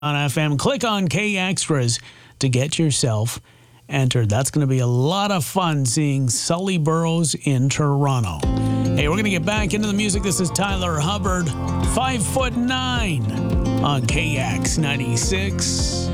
on FM. Click on K Extras to get yourself entered. That's going to be a lot of fun seeing Sully Burrows in Toronto. Hey, we're going to get back into the music. This is Tyler Hubbard, 5'9" on KX 96.